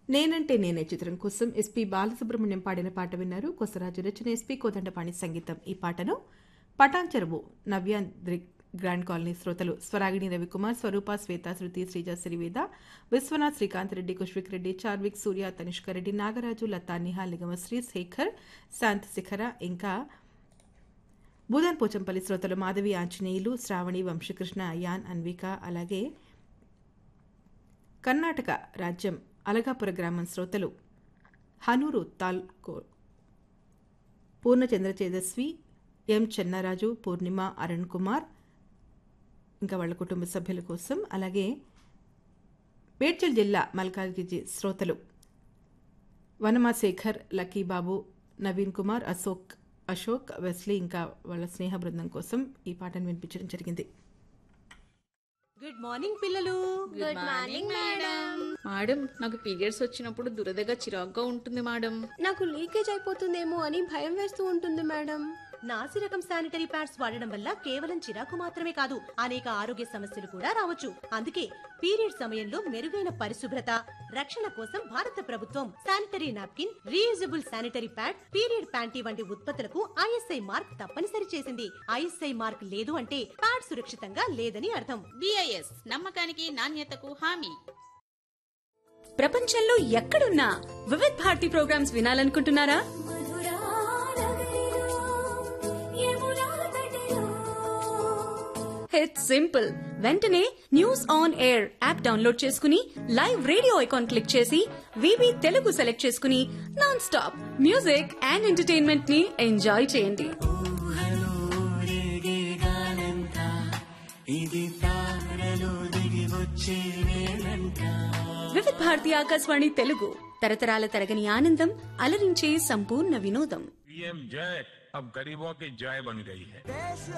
నేనంటే నేనే చిత్రం కోసం ఎస్పీ బాలసుబ్రహ్మణ్యం పాడిన పాట విన్నారు. కొసరాజు రచన, ఎస్పీ కోదండపాణి సంగీతం. ఈ పాటను పటాన్ చెరువు నవ్యాంద్రి గ్రాండ్ కాలనీ శ్రోతలు స్వరాగిణి రవికుమార్, స్వరూప, శ్వేత, శృతి, శ్రీజ, సిరివేద, విశ్వనాథ్, శ్రీకాంత్ రెడ్డి, కుష్విక్ రెడ్డి, చార్విక్, సూర్య, తనిష్క రెడ్డి, నాగరాజు, లతా, నిహాల్, నిగమశ్రీ, శేఖర్, శాంతి శిఖర, ఇంకా భూదాన్ పోచంపల్లి శ్రోతలు మాధవి, ఆంజనేయులు, శ్రావణి, వంశీకృష్ణ, అయాన్, అన్విక, అలాగే కర్ణాటక రాజ్యం అలగాపుర గ్రామం శ్రోతలు హనూరు తాల్కో పూర్ణచంద్ర తేజస్వి, ఎం చెన్నారాజు, పూర్ణిమ, అరుణ్ కుమార్, ఇంకా వాళ్ళ కుటుంబ సభ్యుల కోసం, అలాగే మేడ్చల్ జిల్లా మల్కాజ్గిరి శ్రోతలు వనమా శేఖర్, లక్కీబాబు, నవీన్ కుమార్, అశోక్, వెస్లీ, ఇంకా వాళ్ళ స్నేహ బృందం కోసం ఈ పాటను వినిపించడం జరిగింది. గుడ్ మార్నింగ్ పిల్లలు. Good morning madam. మేడం, నాకు పీరియడ్స్ వచ్చినప్పుడు దురదగా చిరాగ్గా ఉంటుంది మేడం. నాకు లీకేజ్ అయిపోతుందేమో అని భయం వేస్తూ ఉంటుంది మేడం. నాసి రకం శానిటరీ ప్యాడ్స్ వాడడం వల్ల కేవలం చిరాకు మాత్రమే కాదు, అనేక ఆరోగ్య సమస్యలు కూడా రావచ్చు. అందుకే పీరియడ్ సమయంలో మెరుగైన పరిశుభ్రత, రక్షణ కోసం భారత ప్రభుత్వం sanitary napkin, reusable sanitary pad, period panty వంటి ఉత్పత్తులకు ఐఎస్ఐ మార్క్ తప్పనిసరి చేసింది. ఐఎస్ఐ మార్క్ లేదు అంటే ప్యాడ్ సురక్షితంగా లేదని అర్థం. బిఐఎస్ నమ్మకానికి నాణ్యతకు హామీ. ప్రపంచంలో ఎక్కడున్నా Vividh Bharati programmes వినాలనుకుంటున్నారా? It's simple. వెంటనే news on air app download చేసుకుని లైవ్ రేడియో ఐకాన్ క్లిక్ చేసి వివి తెలుగు సెలెక్ట్ చేసుకుని non stop music and entertainment ని ఎంజాయ్ చేయండి. వివిధ్ భారతి ఆకాశవాణి తెలుగు, తరతరాల తరగని ఆనందం, అలరించే సంపూర్ణ వినోదం. पीएम जय अब गरीबों की जय बन गई है.